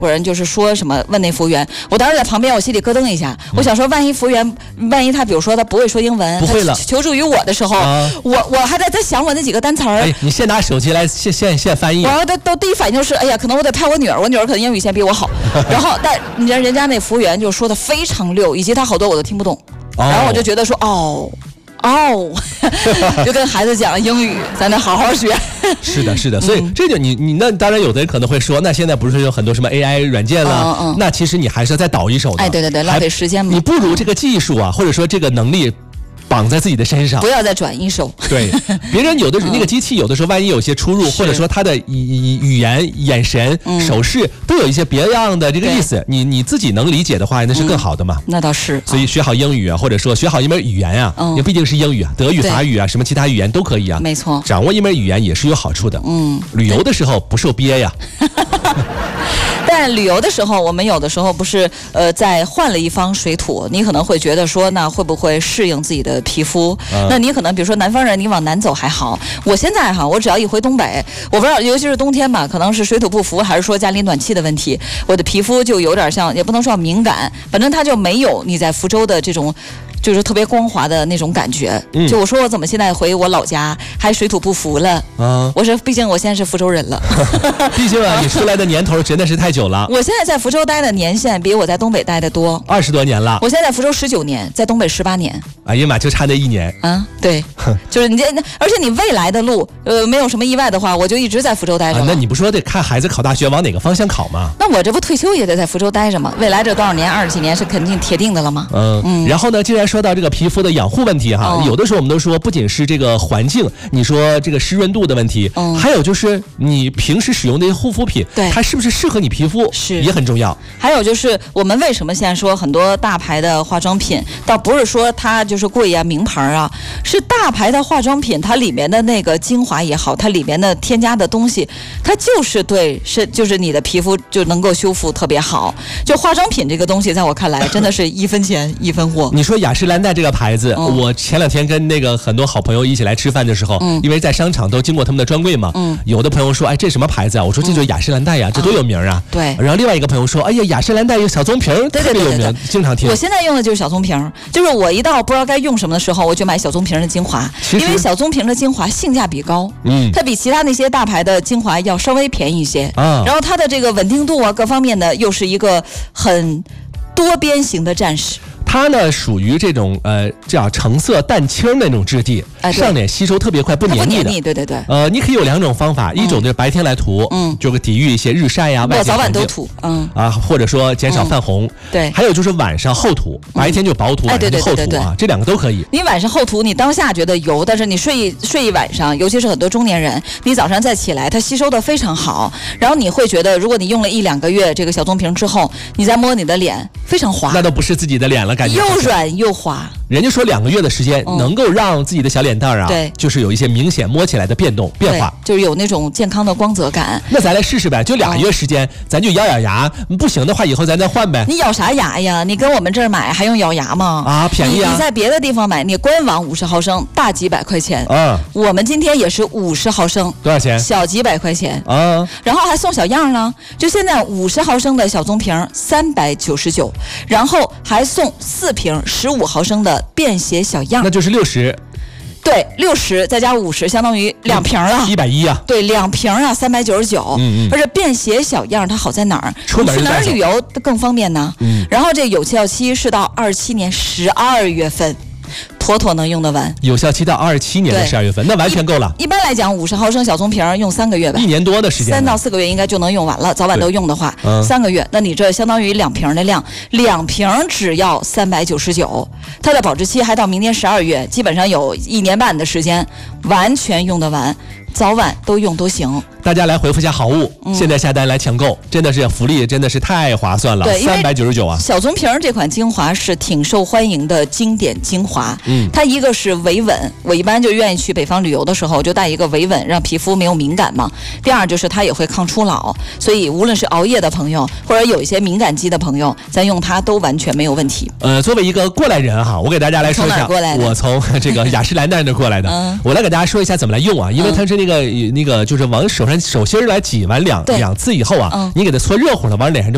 有人就是说什么问那服务员，我当时在旁边，我心里咯噔一下，我想说，万一服务员，万一他比如说他不会说英文， 不会了， 求助于我的时候，我还在想我那几个单词儿。 哎，你先拿手机来现翻译。 我都第一反应就是，哎呀，可能我得派我女儿可能英语线比我好。然后，但人家那服务员就说的非常溜，以及他好多我都听不懂。然后我就觉得说，就跟孩子讲英语，咱得好好学。 是的，所以这就你那当然有的人可能会说，那现在不是有很多什么 AI 软件了，那其实你还是要再倒一手的。 哎，对，浪费时间嘛。 你不如这个技术啊，或者说这个能力绑在自己的身上， 不要再转一手。 对，别人有的那个机器有的时候万一有些出入，或者说他的语言、眼神、手势都有一些别样的这个意思，你自己能理解的话，那是更好的嘛。 那倒是。 所以学好英语啊，或者说学好一门语言啊，也不一定是英语啊，德语、法语啊，什么其他语言都可以啊。 没错， 掌握一门语言也是有好处的。旅游的时候不受憋呀。 但旅游的时候，我们有的时候不是在换了一方水土，你可能会觉得说，那会不会适应自己的皮肤？那你可能比如说南方人，你往南走还好。我现在我只要一回东北，我不知道，尤其是冬天吧，可能是水土不服，还是说家里暖气的问题，我的皮肤就有点像，也不能说敏感，反正它就没有你在福州的这种。就是特别光滑的那种感觉，就我说我怎么现在回我老家还水土不服了？我说毕竟我现在是福州人了， 毕竟你出来的年头真的是太久了。 我现在在福州待的年限比我在东北待的多 ，20多年了。 我现在在福州19年，在东北18年。 哎呀妈，就差那1年。 对，就是你而且你未来的路，没有什么意外的话，我就一直在福州待着。 那你不说得看孩子考大学往哪个方向考吗？ 那我这不退休也得在福州待着吗？未来这多少年，20几年是肯定铁定的了吗？ 然后呢，既然说到这个皮肤的养护问题有的时候我们都说，不仅是这个环境，你说这个湿润度的问题，还有就是你平时使用的护肤品，它是不是适合你皮肤，也很重要。 还有就是我们为什么现在说很多大牌的化妆品，倒不是说它就是贵啊、名牌啊，是大牌的化妆品，它里面的那个精华也好，它里面的添加的东西，它就是就是你的皮肤就能够修复特别好。就化妆品这个东西，在我看来真的是1分钱1分货。 你说雅诗兰黛这个牌子，我前2天跟那个很多好朋友一起来吃饭的时候，因为在商场都经过他们的专柜嘛，有的朋友说，哎，这什么牌子啊？我说这就是雅诗兰黛呀，这多有名啊。 对。 然后另外一个朋友说，哎呀，雅诗兰黛有小棕瓶，特别有名，经常听。 我现在用的就是小棕瓶，就是我一到不知道该用什么的时候，我就买小棕瓶的精华，因为小棕瓶的精华性价比高，它比其他那些大牌的精华要稍微便宜一些，然后它的这个稳定度啊，各方面的又是一个很多边形的战士。 它呢属于这种叫橙色淡青那种质地，上脸吸收特别快，不黏腻的。 对。 你可以有2种方法，一种就是白天来涂，就抵御一些日晒呀、外界环境。 我早晚都涂， 或者说减少泛红。 对。 还有就是晚上厚涂，白天就薄涂，晚上就厚涂啊，这2个都可以。 你晚上厚涂，你当下觉得油，但是你睡一晚上，尤其是很多中年人，你早上再起来，它吸收的非常好，然后你会觉得，如果你用了1-2个月这个小棕瓶之后，你再摸你的脸，非常滑。 那都不是自己的脸了，感觉又软又滑。 人家说2个月的时间能够让自己的小脸蛋就是有一些明显摸起来的变化， 就是有那种健康的光泽感。 那咱来试试呗，就2个月时间，咱就咬牙，不行的话以后咱再换呗。 你咬啥牙呀？你跟我们这儿买还用咬牙吗？ 便宜啊！ 你在别的地方买，你官网50毫升大几百块钱，我们今天也是50毫升， 多少钱？ 小几百块钱然后还送小样呢。就现在50毫升的小棕瓶399，然后还送4瓶15毫升的便携小样， 那就是60。 对，60再加50，相当于2瓶了 ，110啊。 对，2瓶啊，399。而且便携小样它好在哪儿？ 出门去哪儿旅游更方便呢？然后这有效期是到27年12月份。妥妥能用得完， 有效期到27年的12月份，那完全够了。 一般来讲，50毫升小棕瓶用3个月吧，1 年多的时间，3 到4个月应该就能用完了。早晚都用的话，3个月，那你这相当于2瓶的量，2瓶只要399，它的保质期还到明年12月，基本上有1年半的时间，完全用得完。早晚都用都行。 大家来回复一下好物，现在下单来抢购，真的是福利，真的是太划算了，399啊！ 小棕瓶这款精华是挺受欢迎的经典精华，它一个是维稳，我一般就愿意去北方旅游的时候就带一个维稳，让皮肤没有敏感嘛。第二就是它也会抗初老，所以无论是熬夜的朋友或者有一些敏感肌的朋友，咱用它都完全没有问题。 作为一个过来人哈，我给大家来说一下，我从这个雅诗兰黛那过来的，我来给大家说一下怎么来用啊，因为它是那个就是往手心来挤完两次以后啊，你给它搓热乎了，往脸上